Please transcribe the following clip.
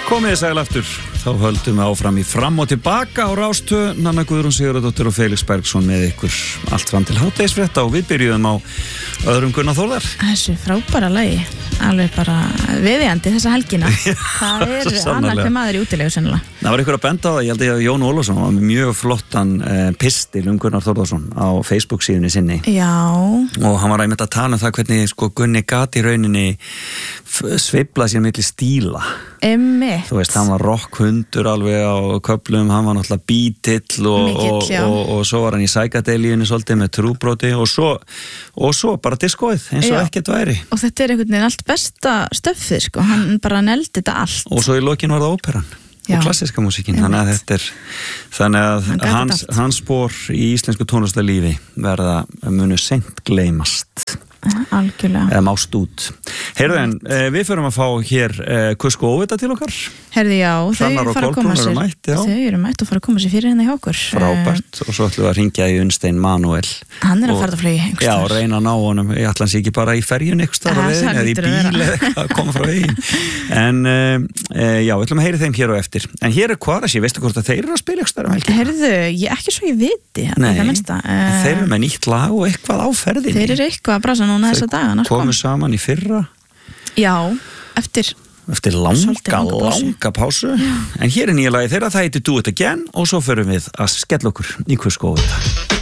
Komið þið sæl aftur, þá höldum við áfram í fram og tilbaka á Rás 2, Nanna Guðrún Sigurðardóttir og Felix Bergsson með ykkur allt fram til hádegisfrétta og við byrjuðum á öðrum Gunnar Þórðar. Þessu frábæra lagi, alveg bara viðjandi þessa helgina. Það annar hver maður í útilegu sennilega. Það var ykkur að benda á það, ég held að Jón Ólafsson var með mjög flottan pistil Gunnar Þórðarsson á Facebook síðunni sinni. Já. Og hann var einmitt að tala um það hvernig sko Gunni gat í rauninni sveiflað sér milli stíla. Einmitt. Þú veist, hann var rockhundur alveg á köflum, hann var náttúrulega bítill og svo var hann í sækadeilíunni svolítið með trúbróti og svo bara diskóið eins og ekkert væri. Og þetta einhvern veginn allt besta stöffið, sko, hann bara neldi þetta allt. Og svo í lokin var það óperan og klassíska músíkin, þannig að hans spor í íslensku tónlistarlífi verða munu seint gleymast. Algjörlega. Eða mást út. Heyrðu en, við förum að fá hér Kusk og Óvita til okkar. Heyrðu, já, Hrannar og Kolbrún eru mætt, já. Þau eru mætt og fara að koma sér fyrir henni hjá okkur. Frábært, og svo ætlum við að hringja í Unnstein Manuel. Hann er að fara að flugi einhvers staðar. Já, reyna að ná honum, ég ætla hans ekki bara í ferjun einhvers staðar á leiðinni, eða í bíl eða að koma frá veginn. En já, við ætlum að heyri þeim hér og eftir. En hér er Kvarasi, veistu hvort að þeir eru að spila einhvers staðar um helgina? Heyrðu, ekki svo ég viti. Nei, þeir eru með nýtt lag og eitthvað á ferðinni. Þeir eru eitthvað að brasa núna þessa dagana. Komu saman í fyrra. Já, eftir langa pásu. En hér er nýja lagi þeirra, það heitir Do It Again og svo förum við að skella okkur í Kusk og Óvita.